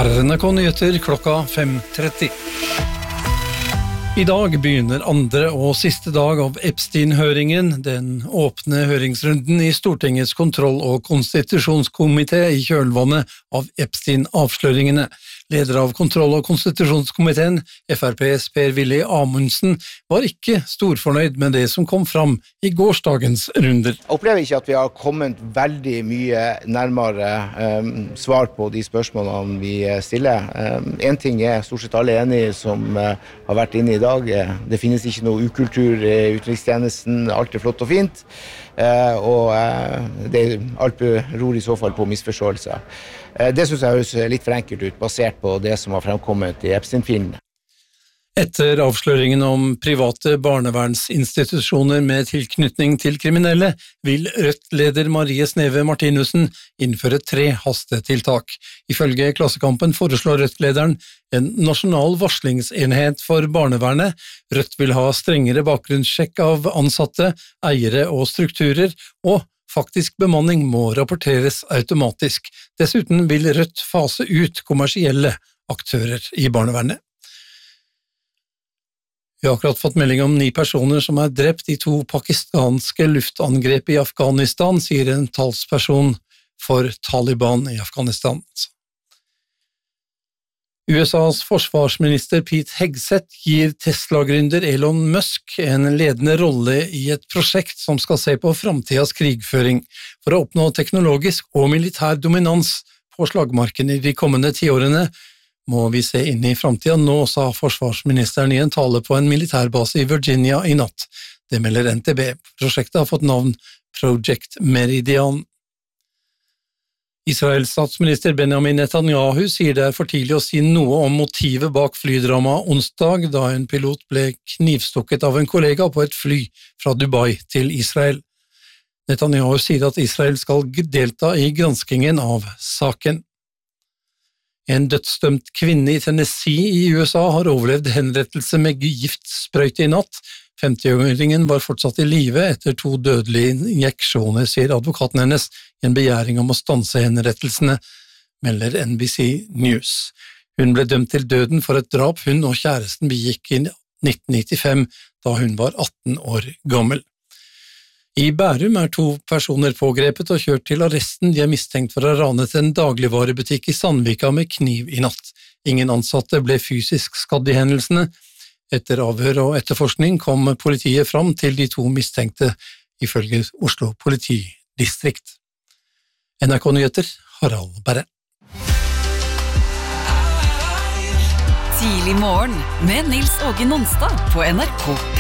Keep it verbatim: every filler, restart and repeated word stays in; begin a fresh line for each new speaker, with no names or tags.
Her er N R K Nyheter klokka fem tretti. I dag begynner andre og siste dag av Epstein-høringen, den åpne høringsrunden i Stortingets kontroll- og konstitusjonskomité i kjølvannet av Epstein-avsløringene. Leder av kontroll- og konstitusjonskomiteen, F R P's Per-Willy Amundsen, var ikke storfornøyd med det som kom fram i gårsdagens runder.
Jeg opplever ikke at vi har kommet veldig mye nærmere um, svar på de spørsmålene vi stiller. Um, en ting er stort sett alle enige som uh, har vært inne i dag. Det finnes ikke noe ukultur i utenrikstjenesten, alt er flott og fint, uh, og uh, det, alt beror i så fall på misforståelser. Uh, det synes jeg høres litt for enkelt ut, basert på det som har fremkommet i Epstein-filmen.
Etter avsløringen om private barnevernsinstitusjoner med tilknytning til kriminelle, vil Rødt-leder Marie Sneve Martinussen innføre tre hastetiltak. Ifølge Klassekampen foreslår Rødt-lederen en nasjonal varslingsenhet for barnevernet. Rødt vil ha strengere bakgrunnssjekk av ansatte, eiere og strukturer, og faktisk bemanning må rapporteres automatisk. Dessuten vil Rødt fase ut kommersielle aktører i barnevernet. Vi har akkurat fått melding om ni personer som er drept i to pakistanske luftangrep i Afghanistan, sier en talsperson for Taliban i Afghanistan. U S A's forsvarsminister Pete Hegseth gir Tesla-gründer Elon Musk en ledende rolle i et prosjekt som skal se på fremtidens krigføring for å oppnå teknologisk og militær dominans på slagmarken i de kommende tiårene. Må vi se inn i fremtiden nå, sa forsvarsministeren i en tale på en militærbase i Virginia i natt. Det melder N T B. Prosjektet har fått navn Project Meridian. Israels statsminister Benjamin Netanyahu sier det er for tidlig å si noe om motivet bak flydramaet onsdag, da en pilot ble knivstukket av en kollega på et fly fra Dubai til Israel. Netanyahu sier at Israel skal delta i granskingen av saken. En dødsdømt kvinne i Tennessee i U S A har overlevd henrettelse med giftsprøyte i natt. femtiåringen var fortsatt i live etter to dødelige injeksjoner, sier advokaten hennes i en begjæring om å stanse henrettelsene, melder N B C News. Hun ble dømt til døden for et drap hun og kjæresten begikk i nitten nittifem, da hun var atten år gammel. I Bærum er to personer pågrepet og kjørt til arresten. De er mistenkt for å ha ranet en dagligvarebutikk i Sandvika med kniv i natt. Ingen ansatte ble fysisk skadd i hendelsene. Etter avhør og etterforskning kom politiet fram til de to mistenkte, ifølge Oslo politidistrikt. N R K Nyheter, Harald Berre.
Tidlig morgen med Nils Åge Nonstad på N R K P